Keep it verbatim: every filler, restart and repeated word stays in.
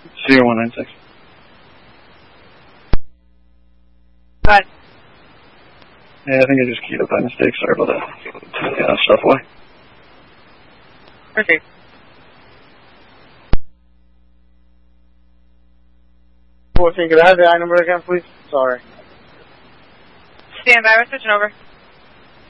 zero one nine six. Go ahead. Yeah, I think I just keyed up by mistake. Sorry about that. Take that stuff away. Okay. Fourteen, could I have the I number again, please? Sorry. Stand by, we're switching over.